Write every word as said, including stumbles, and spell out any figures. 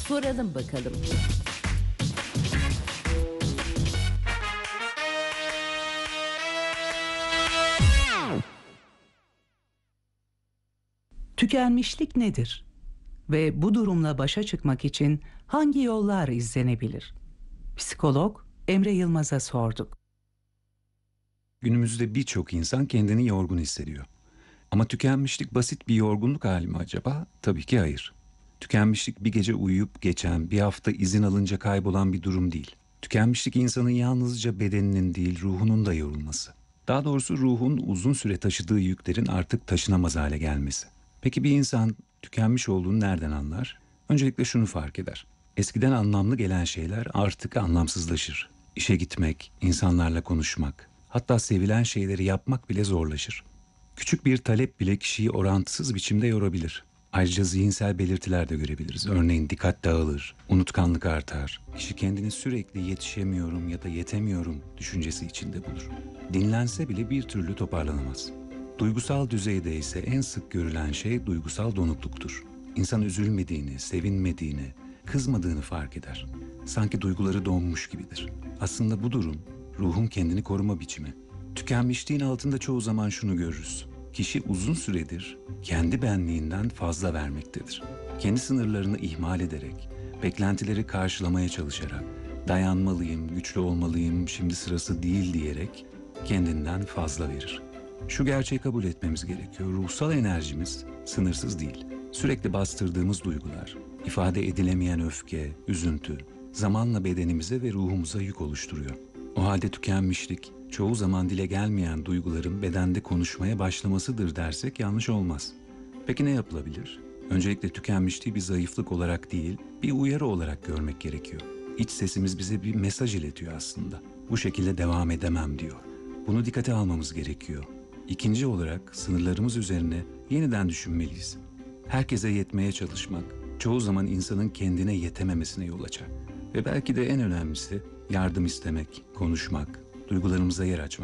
Soralım bakalım. Tükenmişlik nedir? Ve bu durumla başa çıkmak için hangi yollar izlenebilir? Psikolog Emre Yılmaz'a sorduk. Günümüzde birçok insan kendini yorgun hissediyor. Ama tükenmişlik basit bir yorgunluk hali mi acaba? Tabii ki hayır. Tükenmişlik bir gece uyuyup geçen, bir hafta izin alınca kaybolan bir durum değil. Tükenmişlik insanın yalnızca bedeninin değil, ruhunun da yorulması. Daha doğrusu ruhun uzun süre taşıdığı yüklerin artık taşınamaz hale gelmesi. Peki bir insan tükenmiş olduğunu nereden anlar? Öncelikle şunu fark eder. Eskiden anlamlı gelen şeyler artık anlamsızlaşır. İşe gitmek, insanlarla konuşmak, hatta sevilen şeyleri yapmak bile zorlaşır. Küçük bir talep bile kişiyi orantısız biçimde yorabilir. Ayrıca zihinsel belirtiler de görebiliriz. Örneğin dikkat dağılır, unutkanlık artar. Kişi kendini sürekli yetişemiyorum ya da yetemiyorum düşüncesi içinde bulur. Dinlense bile bir türlü toparlanamaz. Duygusal düzeyde ise en sık görülen şey duygusal donukluktur. İnsan üzülmediğini, sevinmediğini, kızmadığını fark eder. Sanki duyguları donmuş gibidir. Aslında bu durum ruhun kendini koruma biçimi. Tükenmişliğin altında çoğu zaman şunu görürüz. Kişi uzun süredir kendi benliğinden fazla vermektedir. Kendi sınırlarını ihmal ederek, beklentileri karşılamaya çalışarak, dayanmalıyım, güçlü olmalıyım, şimdi sırası değil diyerek kendinden fazla verir. Şu gerçeği kabul etmemiz gerekiyor. Ruhsal enerjimiz sınırsız değil. Sürekli bastırdığımız duygular, ifade edilemeyen öfke, üzüntü, zamanla bedenimize ve ruhumuza yük oluşturuyor. O halde tükenmişlik, çoğu zaman dile gelmeyen duyguların bedende konuşmaya başlamasıdır dersek yanlış olmaz. Peki ne yapılabilir? Öncelikle tükenmişliği bir zayıflık olarak değil, bir uyarı olarak görmek gerekiyor. İç sesimiz bize bir mesaj iletiyor aslında. Bu şekilde devam edemem diyor. Bunu dikkate almamız gerekiyor. İkinci olarak sınırlarımız üzerine yeniden düşünmeliyiz. Herkese yetmeye çalışmak, çoğu zaman insanın kendine yetememesine yol açar. Ve belki de en önemlisi yardım istemek, konuşmak, duygularımıza yer açmak.